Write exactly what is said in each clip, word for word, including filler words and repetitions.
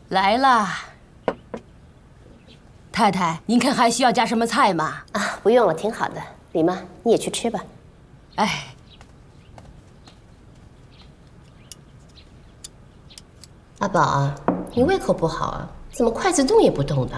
来啦。太太，您看还需要加什么菜吗？ 啊，不用了，挺好的。李妈，你也去吃吧。 哎， 阿宝啊，你胃口不好啊？怎么筷子动也不动的？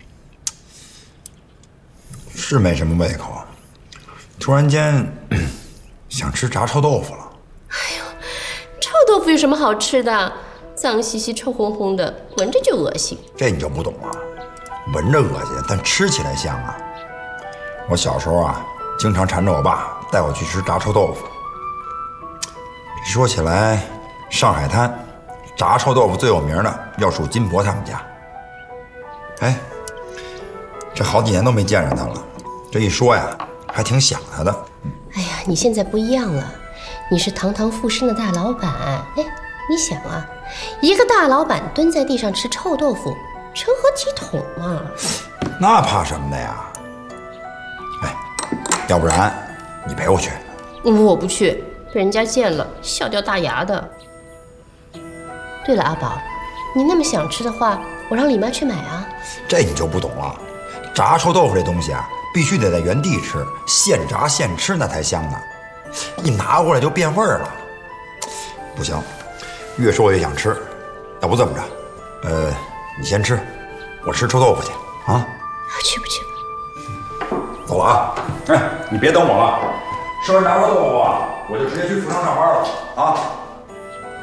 是没什么胃口，突然间想吃炸臭豆腐了。 哎呦，臭豆腐有什么好吃的？脏兮兮、臭烘烘的，闻着就恶心。 这你就不懂了，闻着恶心，但吃起来香啊。我小时候啊，经常缠着我爸带我去吃炸臭豆腐。说起来，上海滩炸臭豆腐最有名的要数金伯他们家。哎，这好几年都没见着他了，这一说呀，还挺想他的。 哎呀，你现在不一样了，你是堂堂富绅的大老板。哎，你想啊，一个大老板蹲在地上吃臭豆腐，成何体统嘛？ 那怕什么的呀？哎，要不然你陪我去。 我不去，被人家见了笑掉大牙的。对了，阿宝，你那么想吃的话，我让李妈去买啊。 这你就不懂了，炸臭豆腐这东西啊，必须得在原地吃，现炸现吃那才香呢。一拿过来就变味儿了。不行，越说越想吃。要不这么着，呃，你先吃，我吃臭豆腐去啊。 去吧去吧。 走了啊！哎，你别等我了，吃完炸臭豆腐啊，我就直接去福昌上班了啊。